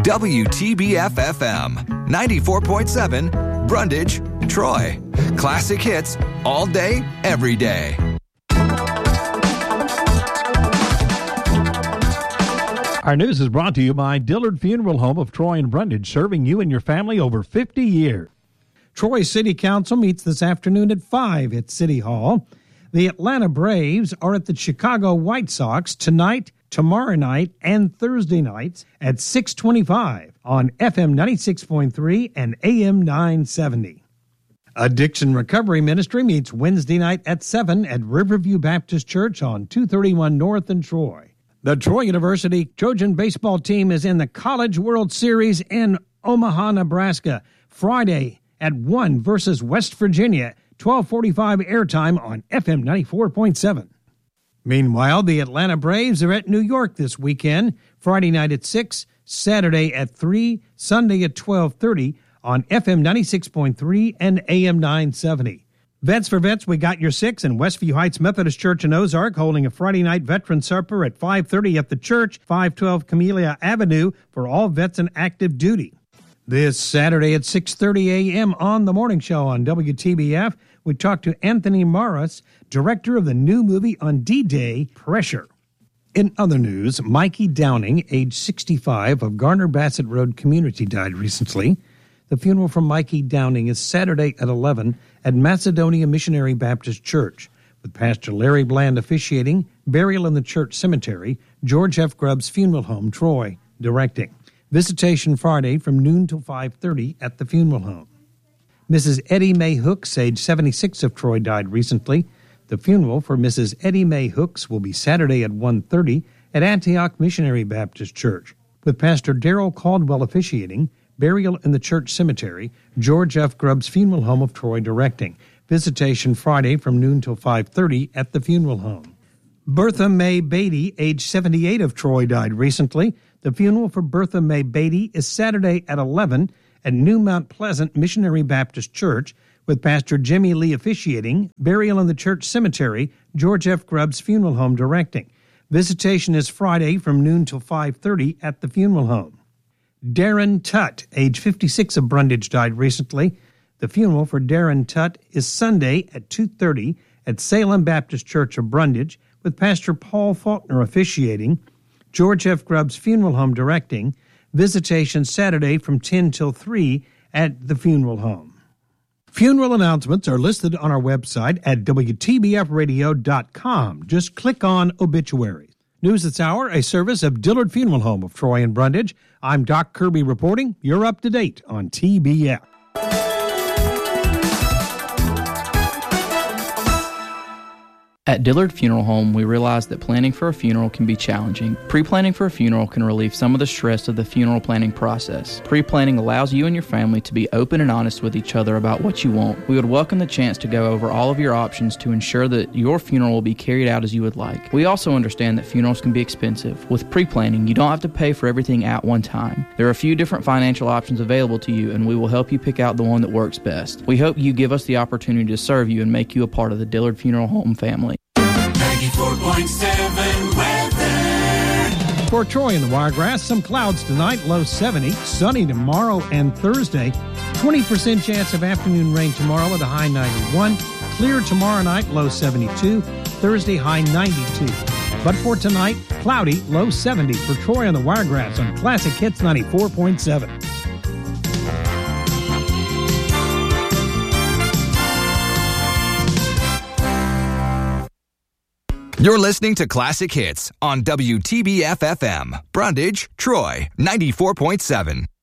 WTBF-FM, 94.7, Brundage, Troy. Classic hits all day, every day. Our news is brought to you by Dillard Funeral Home of Troy and Brundage, serving you and your family over 50 years. Troy City Council meets this afternoon at 5 at City Hall. The Atlanta Braves are at the Chicago White Sox tonight, tomorrow night, and Thursday nights at 6:25 on FM 96.3 and AM 970. Addiction Recovery Ministry meets Wednesday night at 7 at Riverview Baptist Church on 231 North in Troy. The Troy University Trojan baseball team is in the College World Series in Omaha, Nebraska, Friday at 1 versus West Virginia, 12:45 airtime on FM 94.7. Meanwhile, the Atlanta Braves are at New York this weekend, Friday night at 6, Saturday at 3, Sunday at 12:30 on FM 96.3 and AM 970. Vets for Vets, we got your six in Westview Heights Methodist Church in Ozark, holding a Friday night veteran supper at 5:30 at the church, 512 Camellia Avenue, for all vets in active duty. This Saturday at 6:30 a.m. on The Morning Show on WTBF, we talk to Anthony Morris, director of the new movie on D-Day, Pressure. In other news, Mikey Downing, age 65, of Garner Bassett Road Community, died recently. The funeral for Mikey Downing is Saturday at 11 at Macedonia Missionary Baptist Church, with Pastor Larry Bland officiating, burial in the church cemetery, George F. Grubbs Funeral Home, Troy, directing. Visitation Friday from noon till 5:30 at the funeral home. Mrs. Eddie Mae Hooks, age 76, of Troy, died recently. The funeral for Mrs. Eddie Mae Hooks will be Saturday at 1:30 at Antioch Missionary Baptist Church, with Pastor Darrell Caldwell officiating, burial in the church cemetery, George F. Grubbs Funeral Home of Troy, directing. Visitation Friday from noon till 5:30 at the funeral home. Bertha Mae Beatty, age 78, of Troy, died recently. The funeral for Bertha Mae Beatty is Saturday at 11 at New Mount Pleasant Missionary Baptist Church, with Pastor Jimmy Lee officiating, burial in the church cemetery, George F. Grubbs Funeral Home, directing. Visitation is Friday from noon till 5:30 at the funeral home. Darren Tutt, age 56, of Brundage, died recently. The funeral for Darren Tutt is Sunday at 2:30 at Salem Baptist Church of Brundage, with Pastor Paul Faulkner officiating, George F. Grubbs Funeral Home directing. Visitation Saturday from 10 till 3 at the funeral home. Funeral announcements are listed on our website at WTBFradio.com. Just click on Obituaries. News this hour, a service of Dillard Funeral Home of Troy and Brundage. I'm Doc Kirby reporting. You're up to date on TBF. At Dillard Funeral Home, we realize that planning for a funeral can be challenging. Pre-planning for a funeral can relieve some of the stress of the funeral planning process. Pre-planning allows you and your family to be open and honest with each other about what you want. We would welcome the chance to go over all of your options to ensure that your funeral will be carried out as you would like. We also understand that funerals can be expensive. With pre-planning, you don't have to pay for everything at one time. There are a few different financial options available to you, and we will help you pick out the one that works best. We hope you give us the opportunity to serve you and make you a part of the Dillard Funeral Home family. 94.7 weather. For Troy and the Wiregrass, some clouds tonight, low 70, sunny tomorrow and Thursday, 20% chance of afternoon rain tomorrow with a high 91, clear tomorrow night, low 72, Thursday high 92. But for tonight, cloudy, low 70 for Troy and the Wiregrass on Classic Hits 94.7. You're listening to Classic Hits on WTBF-FM, Brundage, Troy, 94.7.